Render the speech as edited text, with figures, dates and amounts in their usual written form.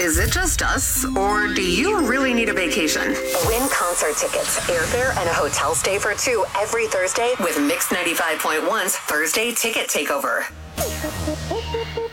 Is it just us, or do you really need a vacation? Win concert tickets, airfare, and a hotel stay for two every Thursday with Mix 95.1's Thursday Ticket Takeover.